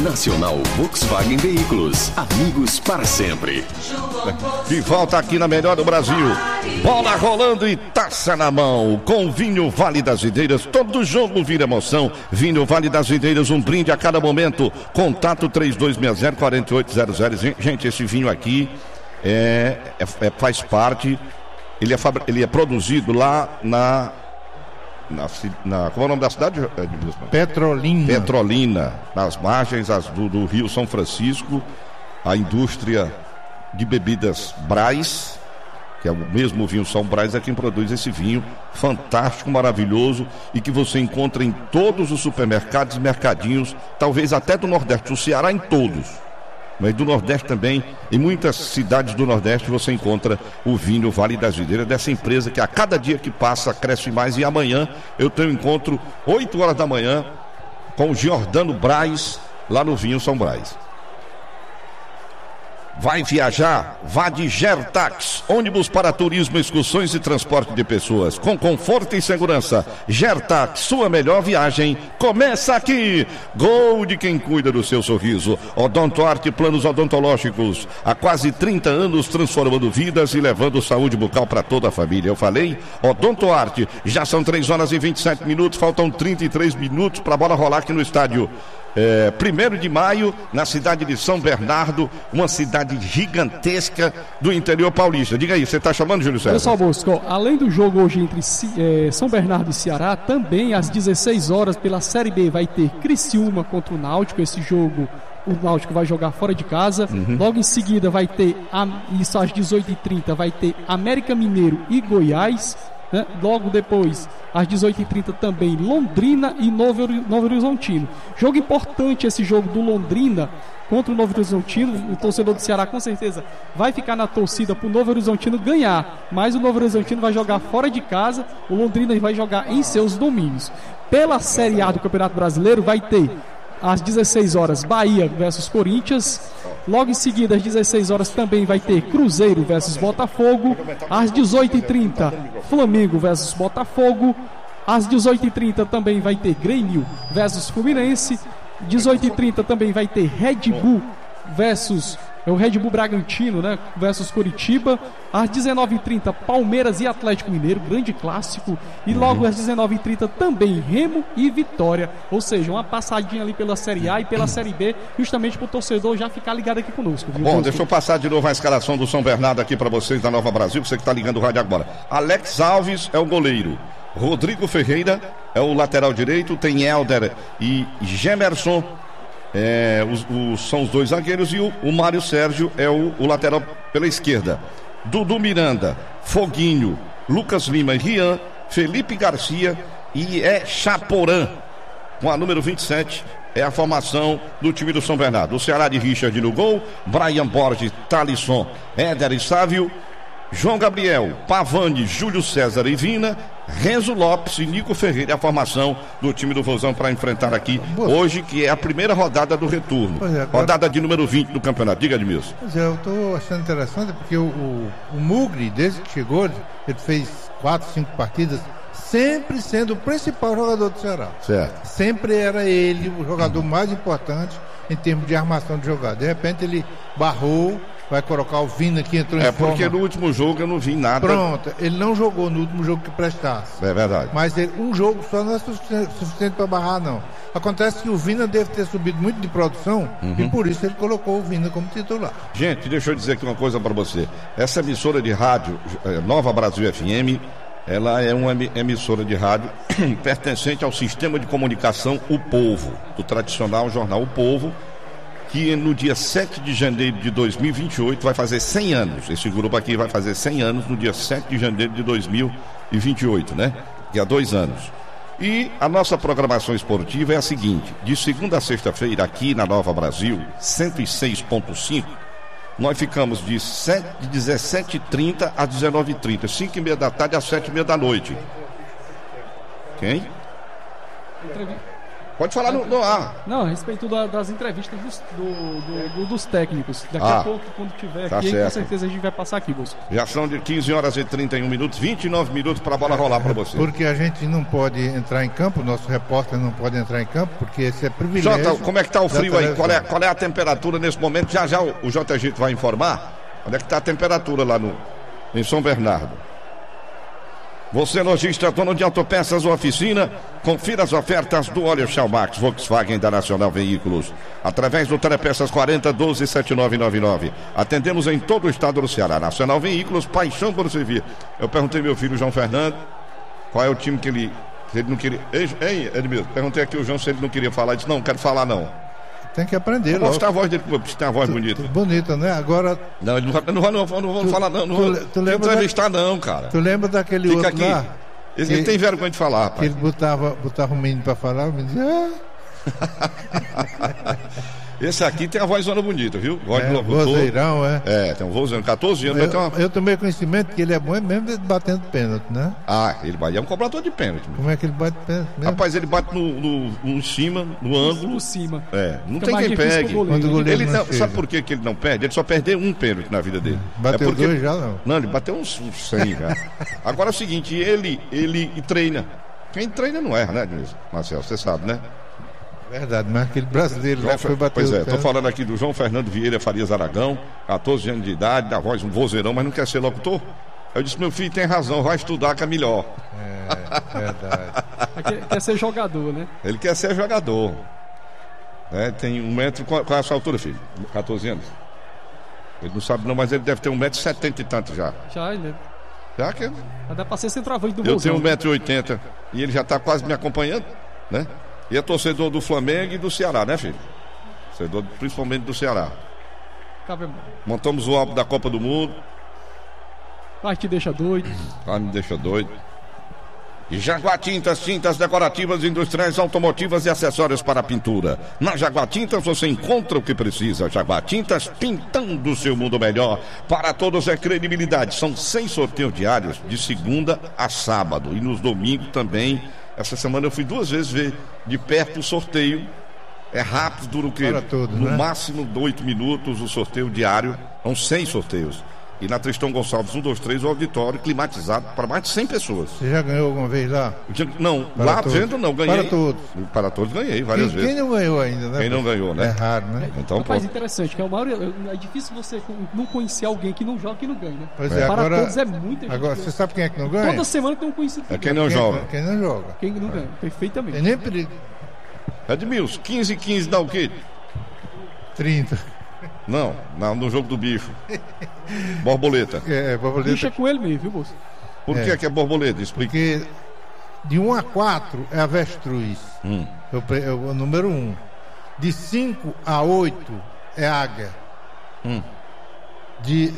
Nacional Volkswagen Veículos, amigos para sempre. De volta aqui na melhor do Brasil, bola rolando e taça na mão, com vinho Vale das Videiras, todo jogo vira emoção. Vinho Vale das Videiras, um brinde a cada momento. Contato 3260-4800. Gente, esse vinho aqui faz parte, ele é produzido lá qual é o nome da cidade? Petrolina, nas margens do Rio São Francisco. A indústria de bebidas Brás, que é o mesmo vinho São Brás, é quem produz esse vinho fantástico, maravilhoso, e que você encontra em todos os supermercados e mercadinhos, talvez até do Nordeste, do Ceará em todos, mas do Nordeste também. Em muitas cidades do Nordeste você encontra o vinho Vale das Videiras, dessa empresa que a cada dia que passa cresce mais. E amanhã eu tenho um encontro 8 horas da manhã com o Giordano Brás lá no vinho São Brás. Vai viajar? Vá de Gertax, ônibus para turismo, excursões e transporte de pessoas, com conforto e segurança. Gertax, sua melhor viagem começa aqui. Gol de quem cuida do seu sorriso. Odontoarte Planos Odontológicos, há quase 30 anos transformando vidas e levando saúde bucal para toda a família. Eu falei Odontoarte, já são 3 horas e 27 minutos, faltam 33 minutos para a bola rolar aqui no estádio 1º de maio, na cidade de São Bernardo, uma cidade gigantesca do interior paulista. Diga aí, você está chamando, Júlio César? Pessoal Bosco, além do jogo hoje entre São Bernardo e Ceará, também às 16 horas pela Série B vai ter Criciúma contra o Náutico. Esse jogo o Náutico vai jogar fora de casa. Logo em seguida vai ter, isso às 18h30, vai ter América Mineiro e Goiás. Logo depois, às 18h30 também Londrina e Novo Horizontino. Jogo importante esse jogo do Londrina contra o Novo Horizontino. O torcedor do Ceará com certeza vai ficar na torcida para o Novo Horizontino ganhar, mas o Novo Horizontino vai jogar fora de casa, o Londrina vai jogar em seus domínios. Pela Série A do Campeonato Brasileiro vai ter às 16 horas Bahia versus Corinthians. Logo em seguida, às 16 horas, também vai ter Cruzeiro versus Botafogo. Às 18h30, Flamengo versus Botafogo. Às 18h30 também vai ter Grêmio versus Fluminense. 18h30 também vai ter Red Bull versus o Red Bull Bragantino, versus Curitiba. Às 19h30, Palmeiras e Atlético Mineiro, grande clássico. E logo às 19h30 também Remo e Vitória. Ou seja, uma passadinha ali pela Série A e pela Série B, justamente para o torcedor já ficar ligado aqui conosco, viu? Bom, deixa eu passar de novo a escalação do São Bernardo aqui para vocês da Nova Brasil, você que está ligando o rádio agora. Alex Alves é o goleiro, Rodrigo Ferreira é o lateral direito, tem Helder e Gemerson, são os dois zagueiros, e o Mário Sérgio é o lateral pela esquerda. Dudu Miranda, Foguinho, Lucas Lima e Rian, Felipe Garcia e Chaporã, com a número 27, é a formação do time do São Bernardo. O Ceará de Richard no gol, Brian Borges, Talisson, Éder e Sávio, João Gabriel, Pavani, Júlio César e Vina, Renzo Lopes e Nico Ferreira, a formação do time do Vozão para enfrentar aqui hoje, que é a primeira rodada do retorno. Rodada de número 20 do campeonato. Diga, Edmilson. Pois é, eu estou achando interessante porque o Mugri, desde que chegou, ele fez 4, 5 partidas, sempre sendo o principal jogador do Ceará. Certo. Sempre era ele o jogador mais importante em termos de armação de jogada. De repente ele barrou, vai colocar o Vina que entrou em forma. Porque no último jogo eu não vi nada. Pronto, ele não jogou no último jogo que prestasse. É verdade. Mas um jogo só não é suficiente para barrar, não. Acontece que o Vina deve ter subido muito de produção e por isso ele colocou o Vina como titular. Gente, deixa eu dizer aqui uma coisa para você. Essa emissora de rádio, Nova Brasil FM, ela é uma emissora de rádio pertencente ao sistema de comunicação O Povo, do tradicional jornal O Povo, que no dia 7 de janeiro de 2028 vai fazer 100 anos. Esse grupo aqui vai fazer 100 anos no dia 7 de janeiro de 2028, que há 2 anos. E a nossa programação esportiva é a seguinte: de segunda a sexta-feira, aqui na Nova Brasil, 106.5, nós ficamos de 17h30 a 19h30, 5h30 da tarde às 7h30 da noite. Quem? Pode falar no ar. Não, a respeito das entrevistas dos técnicos. Daqui a pouco, quando tiver Tá aqui, certo. com certeza a gente vai passar aqui, Bosco. Já são de 15 horas e 31 minutos, 29 minutos para a bola rolar para você. Porque a gente não pode entrar em campo, nosso repórter não pode entrar em campo, porque esse é privilégio. Jota, como é que tá o frio aí? televisão. Qual é a temperatura nesse momento? Já o JG vai informar. Onde é que está a temperatura lá em São Bernardo? Você, lojista, dono de autopeças ou oficina, confira as ofertas do óleo Shell Max Volkswagen da Nacional Veículos. Através do Telepeças 4012-7999. Atendemos em todo o estado do Ceará. Nacional Veículos, paixão por servir. Eu perguntei ao meu filho, João Fernando, qual é o time que ele não queria. Ei, Edmilson, perguntei aqui ao João se ele não queria falar. Ele disse, não quero falar não. Tem que aprender, Vou mostrar a voz dele, porque tem uma voz bonita. Bonita, né? Agora. Não, ele não vai falar, não. Não vou entrevistar, não, cara. Tu lembra daquele Fica outro aqui. lá? Ele tem vergonha de falar, rapaz. Que ele botava o menino pra falar, o menino dizia. Esse aqui tem a vozona bonita, viu? Voz de locutor. Vozeirão, é. É, tem um vozeirão, 14 anos. Eu tomei conhecimento que ele é bom mesmo batendo pênalti, né? Ah, ele é um cobrador de pênalti. Como é que ele bate pênalti mesmo? Rapaz, ele bate no cima, no ângulo. Por cima. É, não Fica tem mais quem difícil pegue. pro goleiro. Quando o goleiro Ele não não, chega. sabe por que ele não perde? Ele só perdeu um pênalti na vida dele. Bateu porque... dois já, não? Não, ele bateu uns 100 já. Agora é o seguinte, ele treina. Quem treina não erra, né, Denise? Marcelo, você sabe, né? Verdade, mas aquele brasileiro lá foi bater Pois o é, pé. estou falando aqui do João Fernando Vieira Farias Aragão, 14 anos de idade, da voz, um vozeirão, mas não quer ser locutor. Eu disse, meu filho tem razão, vai estudar que é melhor. É, verdade. Quer ser jogador, né? Ele quer ser jogador. Tem 1 metro, qual é a sua altura, filho? 14 anos? Ele não sabe não, mas ele deve ter 1,70 m e tanto já. Já, né? Já que Já dá pra ser centroavante do eu Bolsão. tenho 1,80 m e ele já está quase me acompanhando, né? E é torcedor do Flamengo e do Ceará, né, filho? Torcedor principalmente do Ceará. Montamos o álbum da Copa do Mundo. Mas te deixa doido. Ah, me deixa doido. E Jaguar tintas decorativas, industriais, automotivas e acessórios para pintura. Na Jaguar Tintas você encontra o que precisa. Jaguar Tintas, pintando o seu mundo melhor. Para todos é credibilidade. São 6 sorteios diários, de segunda a sábado. E nos domingos também. Essa semana eu fui 2 vezes ver de perto o sorteio. É rápido, dura o quê? Para tudo, no né? máximo 8 minutos o sorteio diário. São 6 sorteios. E na Tristão Gonçalves 123, o auditório climatizado para mais de 100 pessoas. Você já ganhou alguma vez lá? Não, Para lá todos. vendo não, ganhei. Para todos. Para todos ganhei várias vezes. Quem não ganhou ainda, né? Quem não ganhou, né? É raro, né? Então, Rapaz, pô. interessante, que a maioria, é difícil você não conhecer alguém que não joga e não ganha, né? Pois é, Para agora, todos é muita gente. agora, você sabe quem é que não ganha? Toda semana tem um conhecido que É quem ganha. não joga. Quem não joga. Quem não ganha, Tem perfeitamente. nem perigo. Edmilson, 15 dá o quê? 30. Não, no jogo do bicho. Borboleta. Borboleta. Deixa com ele mesmo, viu, moço? Por que é borboleta? Explica. Porque de 1 a 4 é avestruz. É o número 1. De 5 a 8 é águia. De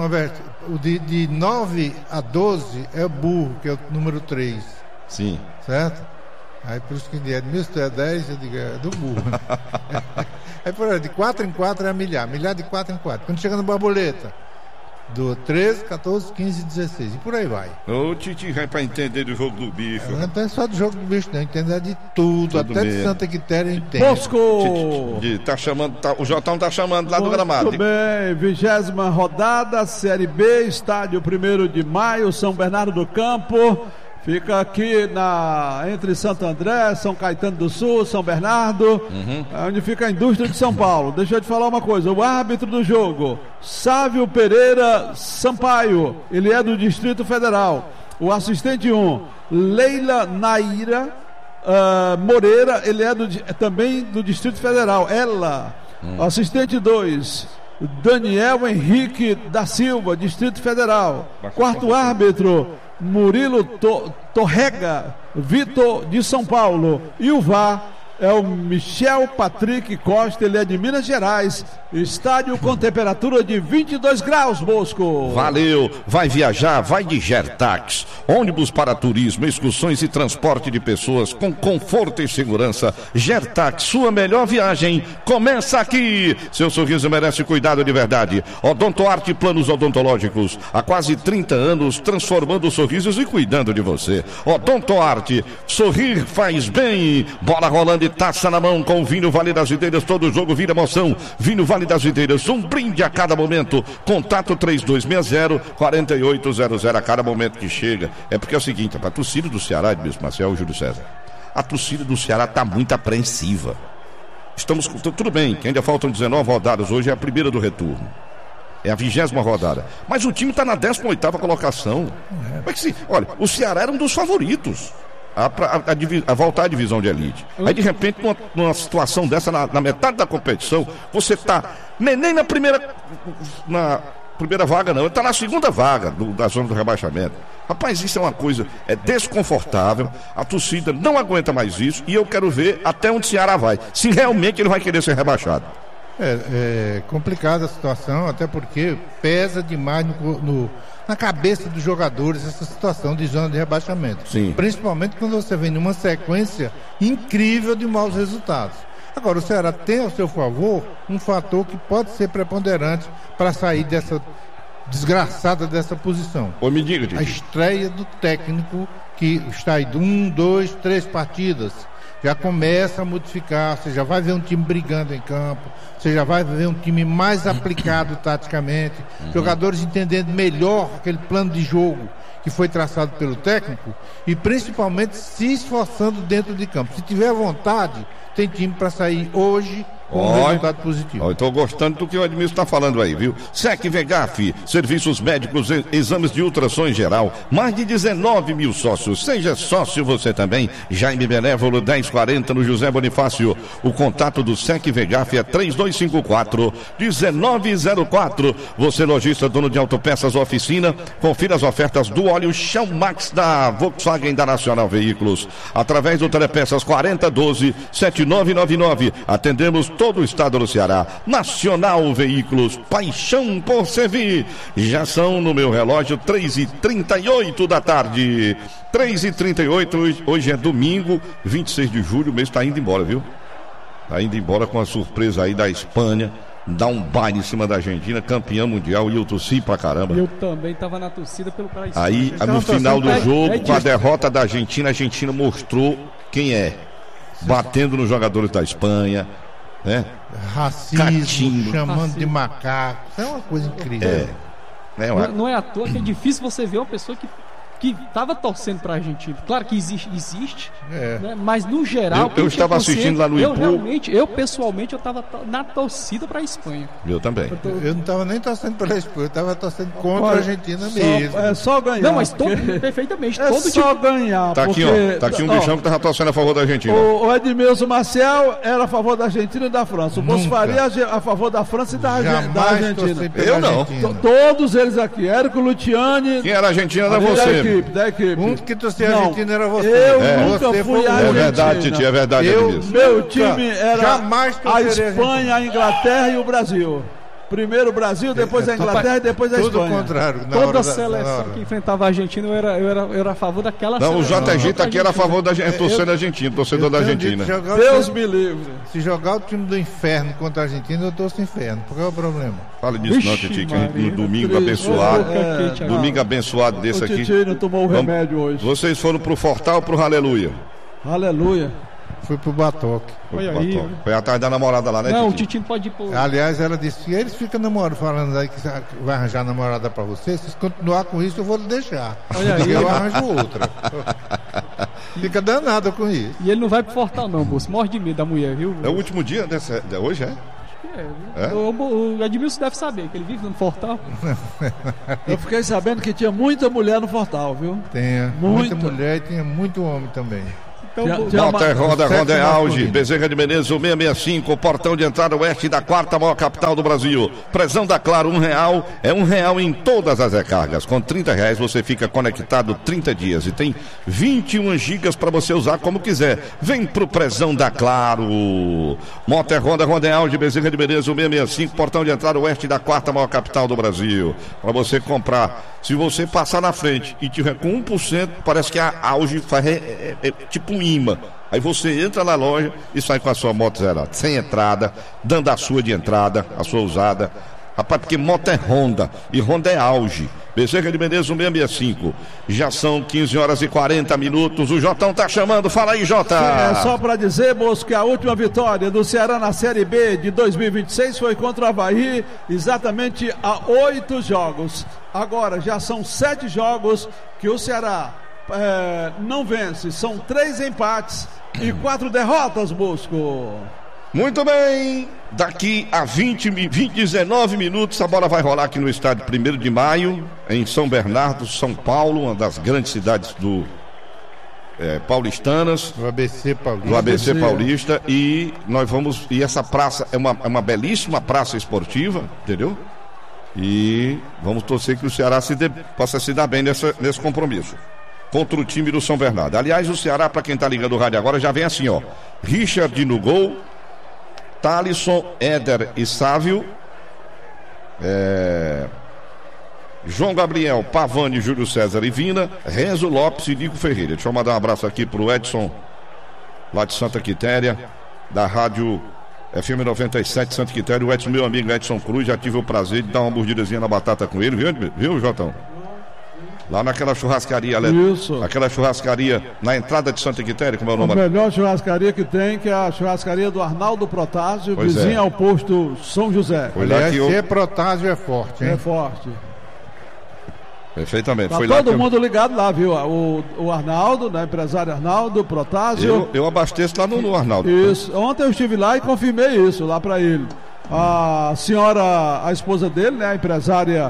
9 a 12 é burro, que é o número 3. Sim. Certo? Aí por isso que Edmilson é 10, eu digo, é do burro. Aí por aí, de 4 em 4 é milhar de 4 em 4. Quando chega no borboleta, do 13, 14, 15 e 16. E por aí vai. Ô, Titi, vai pra entender do jogo do bicho. Não tem só do jogo do bicho, não. Entender de tudo. Até mesmo. de Santa Quitéria entende. Bosco! Tá chamando, o Jotão tá chamando lá do gramado. Muito bem, 20ª rodada, Série B, estádio 1º de maio, São Bernardo do Campo. Fica aqui entre Santo André, São Caetano do Sul, São Bernardo, onde fica a indústria de São Paulo. Deixa eu te falar uma coisa, o árbitro do jogo, Sávio Pereira Sampaio, ele é do Distrito Federal. O assistente 1, Leila Naira Moreira, ele é também do Distrito Federal. Ela, o assistente 2, Daniel Henrique da Silva, Distrito Federal. Quarto árbitro, Murilo Torrega Vitor, de São Paulo. E o VAR é o Michel Patrick Costa, ele é de Minas Gerais. Estádio com temperatura de 22 graus, Bosco. Valeu, vai viajar, vai de Gertax. Ônibus para turismo, excursões e transporte de pessoas com conforto e segurança. Gertax, sua melhor viagem começa aqui. Seu sorriso merece cuidado de verdade. Odontoarte Planos Odontológicos, há quase 30 anos transformando sorrisos e cuidando de você. Odontoarte, sorrir faz bem. Bola rolando de taça na mão com o vinho Vale das Videiras. Todo jogo vira emoção. Vinho Vale das Videiras, um brinde a cada momento. Contato 3260-4800 a cada momento que chega. É porque é o seguinte, a torcida do Ceará, Edmilson Maciel e Júlio César, a torcida do Ceará está muito apreensiva. Estamos, tudo bem, que ainda faltam 19 rodadas, hoje é a primeira do retorno. É a 20ª rodada. Mas o time está na 18ª colocação. Olha, o Ceará era um dos favoritos a voltar à divisão de elite. Aí, de repente, numa situação dessa, na metade da competição, você está nem na primeira vaga, não. Ele está na segunda vaga da zona do rebaixamento. Rapaz, isso é uma coisa desconfortável. A torcida não aguenta mais isso. E eu quero ver até onde o Ceará vai. Se realmente ele vai querer ser rebaixado. É complicada a situação, até porque pesa demais na cabeça dos jogadores essa situação de zona de rebaixamento. Sim. Principalmente quando você vem numa sequência incrível de maus resultados. Agora, o Ceará tem ao seu favor um fator que pode ser preponderante para sair dessa desgraçada dessa posição. Me diga, a estreia do técnico que está aí de 1, 2, 3 partidas. Já começa a modificar, você já vai ver um time brigando em campo, você já vai ver um time mais aplicado taticamente, jogadores entendendo melhor aquele plano de jogo que foi traçado pelo técnico e principalmente se esforçando dentro de campo. Se tiver vontade, tem time para sair hoje com um resultado positivo. Estou gostando do que o Edmilson está falando aí, viu? SEC Vegaf, serviços médicos, exames de ultrassom em geral, mais de 19 mil sócios. Seja sócio você também. Jaime Benévolo 1040 no José Bonifácio. O contato do SEC Vegaf é 3254-1904. Você lojista, dono de autopeças ou oficina, confira as ofertas do óleo Chão Max da Volkswagen da Nacional Veículos. Através do Telepeças 4012-7999. Atendemos todo o estado do Ceará. Nacional Veículos, paixão por servir. Já são no meu relógio 3h38 da tarde. 3h38, hoje é domingo, 26 de julho, o mês está indo embora, viu? Está indo embora com a surpresa aí da Espanha. Dá um baile em cima da Argentina, campeã mundial, e eu torci pra caramba. Eu também tava na torcida pelo cara. Aí, no final do jogo, com a derrota da Argentina, a Argentina mostrou quem é. Batendo nos jogadores da Espanha, né? Racismo, chamando de macaco. Isso é uma coisa incrível. Não é à toa que é difícil você ver uma pessoa que estava torcendo para a Argentina. Claro que existe, né? Mas no geral... Eu estava assistindo lá no Ipu. Eu pessoalmente, eu estava na torcida para a Espanha. Eu também. Eu não estava nem torcendo pela Espanha, eu estava torcendo contra a Argentina mesmo. É só ganhar. Não, mas perfeitamente. É só ganhar. Tá aqui, ó. Tá aqui um bichão que estava torcendo a favor da Argentina. O Edmilson Maciel era a favor da Argentina e da França. O Bolso Faria a favor da França e da Argentina. Eu não. Todos eles aqui. Érico Luciani. Quem era a Argentina era você. Da equipe. Um que torcia a Argentina era você. Eu nunca fui a Argentina. É verdade, Titi, é verdade. Meu time era a Espanha, a Inglaterra e o Brasil. Primeiro o Brasil, depois a Inglaterra e depois a Espanha. Tudo o contrário. Toda a seleção que enfrentava a Argentina, eu era a favor daquela seleção. Não, o JG tá aqui era a favor da torcida argentina, torcedor da Argentina. Deus me livre. Se jogar o time do inferno contra a Argentina, eu torço o inferno. Qual é o problema? Fala disso não, Titi, que a gente no domingo abençoado. Domingo abençoado desse aqui. O Titi não tomou o remédio hoje. Vocês foram pro Fortal ou pro Aleluia? Aleluia. Fui pro Batoque. Foi atrás da namorada lá, né? Não, o Titi pode ir pro... Aliás, ela disse que eles ficam namorando, falando aí que vai arranjar namorada pra você. Se continuar com isso, eu vou lhe deixar. Olha aí. Eu arranjo outra. Fica danado com isso. E ele não vai pro Fortal não, moço. Morre de medo da mulher, viu? É o último dia dessa... Hoje é? O Edmilson deve saber que ele vive no Fortal. Eu fiquei sabendo que tinha muita mulher no Fortal, viu? Tem muita mulher e tinha muito homem também. Moter Roda Auge, Bezerra de Menezes, 665, portão de entrada oeste da 4ª maior capital do Brasil. Prezão da Claro, R$1 é R$1 em todas as recargas. Com R$30 você fica conectado 30 dias e tem 21 gigas para você usar como quiser. Vem pro Prezão da Claro. Moter Roda Auge, Bezerra de Menezes, 665, portão de entrada oeste da 4ª maior capital do Brasil. Para você comprar. Se você passar na frente e tiver com 1%, parece que a Auge faz tipo um imã. Aí você entra na loja e sai com a sua moto zerada, sem entrada, dando a sua de entrada, a sua usada. Rapaz, porque moto é Honda e Honda é auge. Bezerra de Menezes 665. Já são 15 horas e 40 minutos. O Jotão tá chamando. Fala aí, Jota. É só para dizer, moço, que a última vitória do Ceará na Série B de 2026 foi contra o Avaí, exatamente há 8 jogos. Agora já são 7 jogos que o Ceará não vence. São 3 empates e 4 derrotas, Bosco. Muito bem, daqui a 19 minutos a bola vai rolar aqui no estádio 1º de Maio, em São Bernardo, São Paulo, uma das grandes cidades paulistanas. Do ABC Paulista. Do ABC Paulista, e nós vamos, e essa praça é uma belíssima praça esportiva, entendeu? E vamos torcer que o Ceará possa se dar bem nesse compromisso contra o time do São Bernardo. Aliás, o Ceará, para quem tá ligando o rádio agora, já vem assim, ó: Richard no gol, Thalisson, Éder e Sávio, João Gabriel, Pavani, Júlio César e Vina, Renzo Lopes e Nico Ferreira. Deixa eu mandar um abraço aqui pro Edson, lá de Santa Quitéria, da rádio FM 97 Santa Quitéria. O Edson, meu amigo Edson Cruz, já tive o prazer de dar uma mordidazinha na batata com ele, viu, Jotão? Lá naquela churrascaria, Isso. Aquela churrascaria na entrada de Santa Quitéria, como é o nome? A melhor churrascaria que tem, que é a churrascaria do Arnaldo Protásio, vizinha ao posto São José. Aliás, se é Protásio é forte, hein? É forte. Perfeitamente. Tá foi todo lá mundo ligado lá, viu? O Arnaldo, né? Empresário Arnaldo Protásio. Eu abasteço lá no Arnaldo. Isso. Ontem eu estive lá e confirmei isso lá pra ele. A senhora, a esposa dele, né? A empresária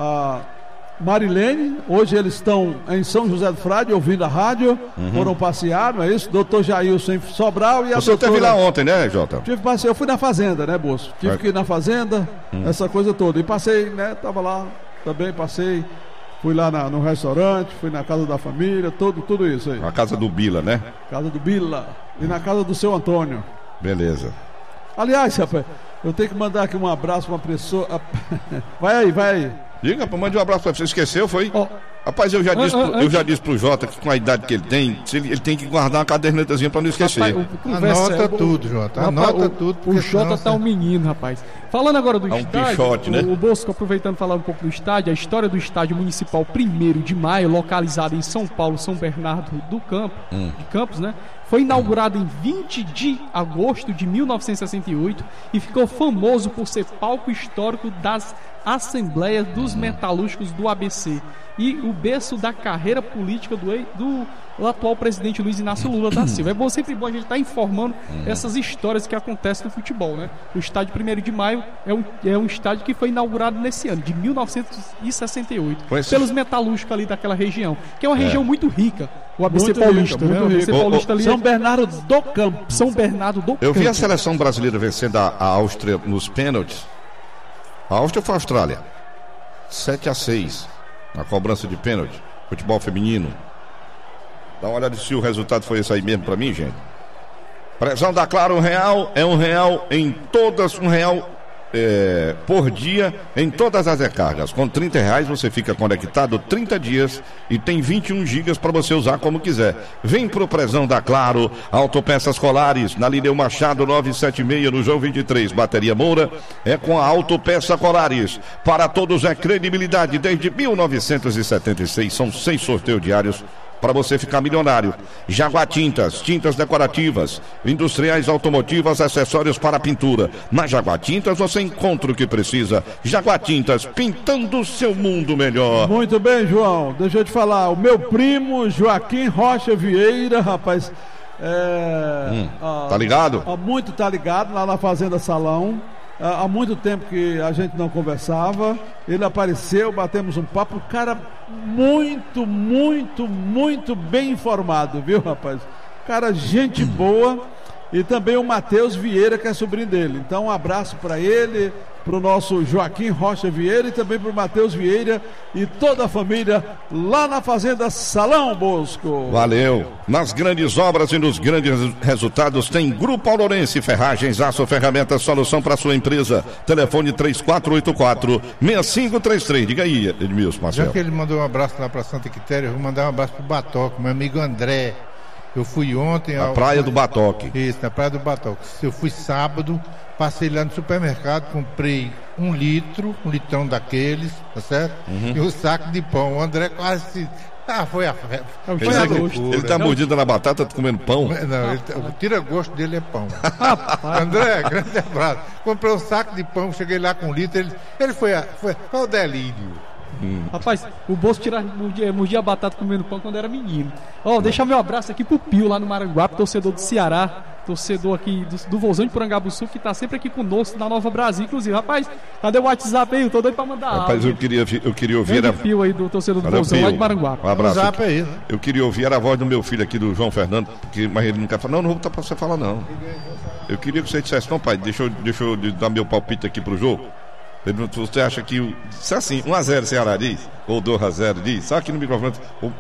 Marilene, hoje eles estão em São José do Frade, ouvindo a rádio, foram passear, não é isso? Doutor Jailson em Sobral e a Você doutora... esteve lá ontem, né, Jota? Eu fui na fazenda, né, Bolso? Tive que ir na fazenda, essa coisa toda. E passei, né, tava lá, também passei, fui lá no restaurante, fui na casa da família, tudo isso aí. Na casa do Bila, né? Casa do Bila e na casa do seu Antônio. Beleza. Aliás, rapaz, eu tenho que mandar aqui um abraço pra uma pessoa... Vai aí. Diga, mande um abraço pra você. Esqueceu, foi? Rapaz, eu já disse pro Jota que com a idade que ele tem, ele tem que guardar uma cadernetazinha pra não esquecer. Rapaz, anota tudo, Jota. Anota tudo. O Jota tá um menino, rapaz. Falando agora do estádio, um pichote, né? O Bosco, aproveitando falar um pouco do estádio, a história do estádio municipal 1º de Maio, localizado em São Paulo, São Bernardo do Campo, de Campos, né? Foi inaugurado em 20 de agosto de 1968 e ficou famoso por ser palco histórico das assembleias dos metalúrgicos do ABC e o berço da carreira política do atual presidente Luiz Inácio Lula da Silva. É sempre bom a gente estar informando essas histórias que acontecem no futebol, né? O estádio 1º de Maio é um estádio que foi inaugurado nesse ano, de 1968, pelos metalúrgicos ali daquela região, que é uma região muito rica. O ABC muito Paulista, rica, né? O ABC Paulista ali. São Bernardo do Campo. São Bernardo do Campo. Eu vi a seleção brasileira vencendo a Áustria nos pênaltis. A Áustria foi a Austrália. 7-6 na cobrança de pênalti. Futebol feminino. Dá uma olhada se o resultado foi esse aí mesmo pra mim, gente. Prezão da Claro, R$1 é R$1 em todas, R$1 por dia em todas as recargas. Com R$30 você fica conectado 30 dias e tem 21 gigas para você usar como quiser. Vem pro Prezão da Claro. Autopeças Colares, na Lineu Machado 976, no João 23. Bateria Moura é com a Autopeça Colares. Para todos é credibilidade desde 1976. São 6 sorteios diários para você ficar milionário. Jaguar Tintas, tintas decorativas, industriais, automotivas, acessórios para pintura. Na Jaguar Tintas você encontra o que precisa. Jaguar Tintas, pintando o seu mundo melhor. Muito bem, João. Deixa eu te falar. O meu primo Joaquim Rocha Vieira, rapaz, tá ligado? Tá ligado lá na Fazenda Salão. Há muito tempo que a gente não conversava. Ele apareceu, batemos um papo. Cara muito bem informado, viu, rapaz? Cara, gente boa. E também o Matheus Vieira, que é sobrinho dele. Então, um abraço para ele, para o nosso Joaquim Rocha Vieira e também para o Matheus Vieira e toda a família lá na Fazenda Salão, Bosco. Valeu. Nas grandes obras e nos grandes resultados tem Grupo Aurorense, Ferragens, Aço, Ferramentas, solução para sua empresa. Telefone 3484-6533. Diga aí, Edmilson, Marcelo. Já que ele mandou um abraço lá para Santa Quitéria, eu vou mandar um abraço pro Batoca, meu amigo André. Eu fui ontem... Na Praia do Batoque. Isso, na Praia do Batoque. Eu fui sábado, passei lá no supermercado, comprei 1 litro, um litrão daqueles, tá certo? E um saco de pão. O André quase... foi a Ele tá mordido na batata, tá comendo pão? Não, o tira-gosto dele é pão. André, grande abraço. Comprei um saco de pão, cheguei lá com 1 litro, ele foi o delírio. Rapaz, o Bolso mordia a batata comendo pão quando era menino. Deixa meu abraço aqui pro Pio, lá no Maranguape, torcedor do Ceará, torcedor aqui do Vozão de Porangabuçu, que tá sempre aqui conosco na Nova Brasil, inclusive. Rapaz, cadê o WhatsApp aí? Eu tô doido pra mandar Rapaz, áudio. eu queria ouvir... O Pio aí, do torcedor do Vozão, lá de Maranguape. Um abraço. Zap aí, né? Eu queria ouvir a voz do meu filho aqui, do João Fernando, mas ele não quer falar. Não vou botar pra você falar, não. Eu queria que você dissesse, não, pai, deixa eu dar meu palpite aqui pro jogo. Você acha que se assim, 1-0 Ceará diz? Ou 2-0 diz? Só aqui no microfone.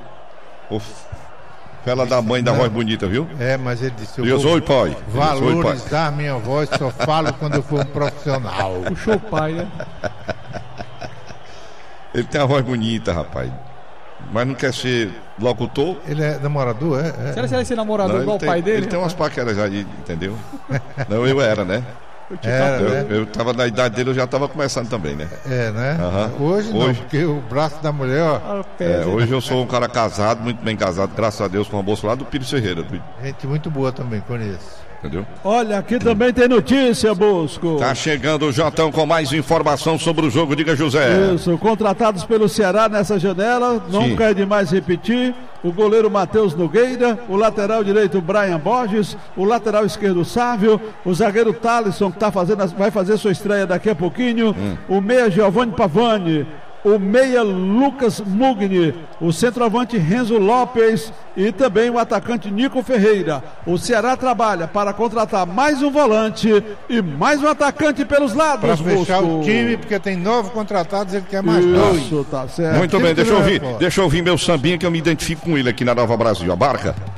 Fala da mãe da voz bonita, viu? Mas ele disse: Oi, pai. Valorizar minha voz, só falo quando eu for um profissional. Puxou o pai, né? Ele tem a voz bonita, rapaz. Mas não quer ser locutor. Ele é namorador, Será que ele é namorador igual o pai dele? Ele tem umas paqueras aí, entendeu? Não, eu era, né? Eu tava na idade dele, eu já tava começando também, né? Né? Hoje não, porque o braço da mulher, hoje eu sou um cara casado, muito bem casado, graças a Deus, com a bolsa lá do Pires Ferreira. Gente muito boa também, conheço. Entendeu? Olha, aqui também tem notícia, Bosco. Tá chegando o Jotão com mais informação sobre o jogo, diga, José. Isso, contratados pelo Ceará nessa janela, não é demais repetir, o goleiro Matheus Nogueira, o lateral direito Brian Borges, o lateral esquerdo Sávio, o zagueiro Thalisson, que vai fazer sua estreia daqui a pouquinho, o meia Giovanni Pavani, o meia Lucas Mugni, o centroavante Renzo Lopes e também o atacante Nico Ferreira. O Ceará trabalha para contratar mais um volante e mais um atacante pelos lados. Para fechar o time, porque tem 9 contratados, ele quer mais 2. Tá certo. Muito bem, deixa eu ouvir meu sambinha que eu me identifico com ele aqui na Nova Brasil. Abarca.